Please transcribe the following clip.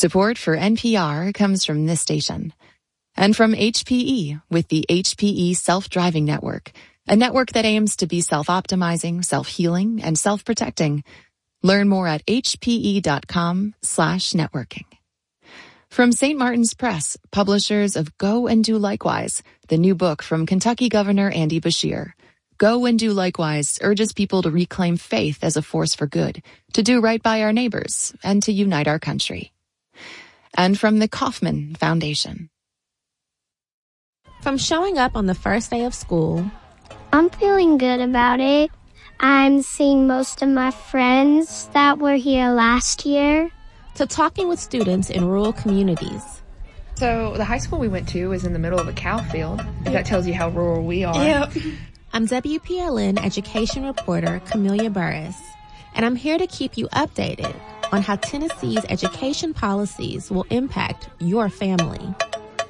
Support for NPR comes from this station. And from HPE with the HPE Self-Driving Network, a network that aims to be self-optimizing, self-healing, and self-protecting. Learn more at hpe.com/networking. From St. Martin's Press, publishers of Go and Do Likewise, the new book from Kentucky Governor Andy Beshear. Go and Do Likewise urges people to reclaim faith as a force for good, to do right by our neighbors, and to unite our country. And from the Kauffman Foundation. From showing up on the first day of school, I'm feeling good about it. I'm seeing most of my friends that were here last year. To talking with students in rural communities. So the high school we went to is in the middle of a cow field. If that tells you how rural we are. Yep. I'm WPLN education reporter Camelia Burris, and I'm here to keep you updated on how Tennessee's education policies will impact your family.